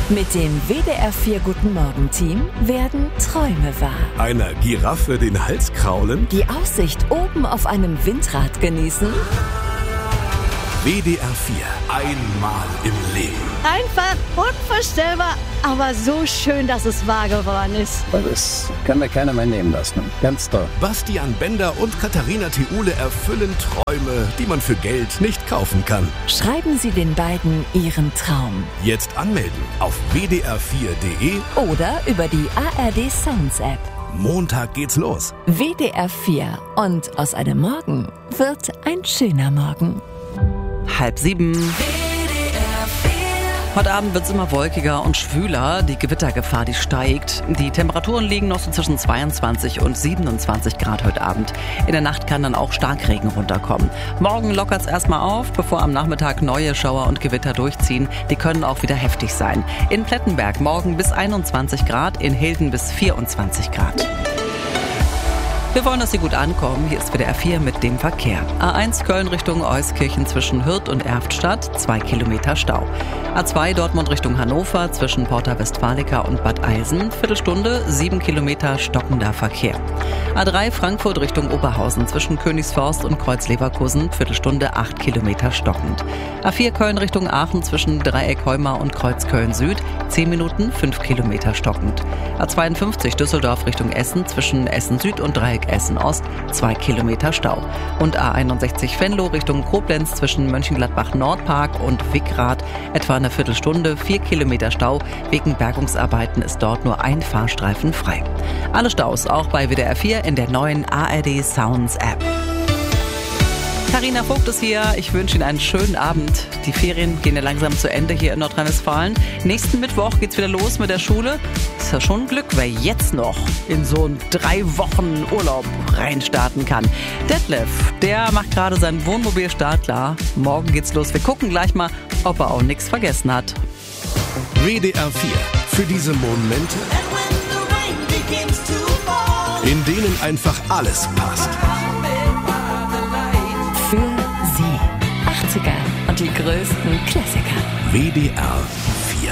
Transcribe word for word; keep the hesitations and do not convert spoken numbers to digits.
Mit dem W D R vier Guten Morgen Team werden Träume wahr. Einer Giraffe den Hals kraulen? Die Aussicht oben auf einem Windrad genießen? W D R vier. Einmal im Leben. Einfach unvorstellbar, aber so schön, dass es wahr geworden ist. Das kann mir keiner mehr nehmen lassen. Ganz toll. Bastian Bender und Katharina Thiule erfüllen Träume, die man für Geld nicht kaufen kann. Schreiben Sie den beiden Ihren Traum. Jetzt anmelden auf w d r vier punkt d e Oder über die A R D Sounds App. Montag geht's los. W D R vier. Und aus einem Morgen wird ein schöner Morgen. Halb sieben. Heute Abend wird es immer wolkiger und schwüler. Die Gewittergefahr, die steigt. Die Temperaturen liegen noch so zwischen zweiundzwanzig und siebenundzwanzig Grad heute Abend. In der Nacht kann dann auch Starkregen runterkommen. Morgen lockert es erstmal auf, bevor am Nachmittag neue Schauer und Gewitter durchziehen. Die können auch wieder heftig sein. In Plettenberg morgen bis einundzwanzig Grad, in Hilden bis vierundzwanzig Grad. Wir wollen, dass Sie gut ankommen. Hier ist W D R vier mit dem Verkehr. A eins Köln Richtung Euskirchen zwischen Hürth und Erftstadt, zwei Kilometer Stau. A zwei Dortmund Richtung Hannover zwischen Porta Westfalica und Bad Eisen, Viertelstunde, sieben Kilometer stockender Verkehr. A drei Frankfurt Richtung Oberhausen zwischen Königsforst und Kreuz-Leverkusen, Viertelstunde, acht Kilometer stockend. A vier Köln Richtung Aachen zwischen Dreieck Heumar und Kreuz Köln Süd, zehn Minuten, fünf Kilometer stockend. A zweiundfünfzig Düsseldorf Richtung Essen zwischen Essen Süd und Dreieck Essen Ost, zwei Kilometer Stau. Und A einundsechzig Venlo Richtung Koblenz zwischen Mönchengladbach Nordpark und Wickrath, etwa eine Viertelstunde, vier Kilometer Stau. Wegen Bergungsarbeiten ist dort nur ein Fahrstreifen frei. Alle Staus auch bei W D R vier in der neuen A R D Sounds App. Carina Vogt ist hier. Ich wünsche Ihnen einen schönen Abend. Die Ferien gehen ja langsam zu Ende hier in Nordrhein-Westfalen. Nächsten Mittwoch geht's wieder los mit der Schule. Ist ja schon ein Glück, wer jetzt noch in so einen drei Wochen Urlaub reinstarten kann. Detlef, der macht gerade seinen Wohnmobilstart klar. Morgen geht's los. Wir gucken gleich mal, ob er auch nichts vergessen hat. W D R vier. Für diese Momente, in denen einfach alles passt. Für Sie. achtziger und die größten Klassiker. W D R